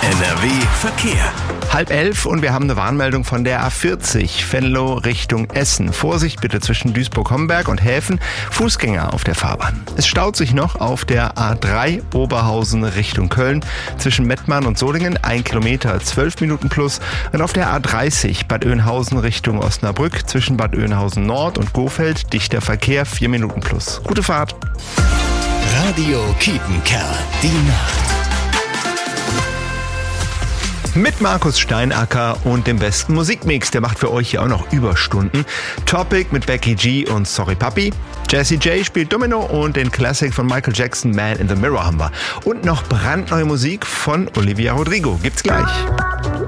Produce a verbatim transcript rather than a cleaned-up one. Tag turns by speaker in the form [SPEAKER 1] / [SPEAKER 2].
[SPEAKER 1] N R W Verkehr.
[SPEAKER 2] Halb elf und wir haben eine Warnmeldung von der A vierzig, Venlo Richtung Essen. Vorsicht bitte zwischen Duisburg-Homberg und Häfen, Fußgänger auf der Fahrbahn. Es staut sich noch auf der A drei Oberhausen Richtung Köln, zwischen Mettmann und Solingen, ein Kilometer, zwölf Minuten plus. Und auf der A dreißig Bad Oeynhausen Richtung Osnabrück, zwischen Bad Oeynhausen Nord und Gofeld, dichter Verkehr, vier Minuten plus. Gute Fahrt.
[SPEAKER 1] Radio Kiepenkerl, die Nacht.
[SPEAKER 2] Mit Markus Steinacker und dem besten Musikmix. Der macht für euch hier auch noch Überstunden. Topic mit Becky G und Sorry Papi. Jessie J spielt Domino und den Classic von Michael Jackson, Man in the Mirror haben wir. Und noch brandneue Musik von Olivia Rodrigo. Gibt's gleich.